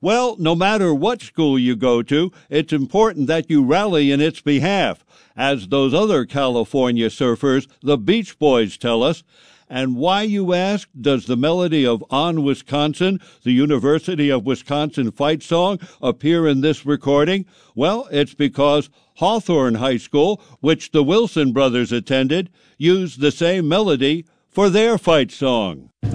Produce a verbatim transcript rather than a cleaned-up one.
Well, no matter what school you go to, it's important that you rally in its behalf, as those other California surfers, the Beach Boys, tell us. And why, you ask, does the melody of On Wisconsin, the University of Wisconsin fight song, appear in this recording? Well, it's because Hawthorne High School, which the Wilson brothers attended, used the same melody for their fight song.